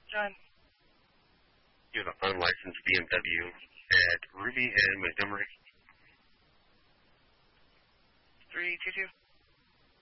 John. You have an unlicensed BMW at Ruby and Montgomery. 322.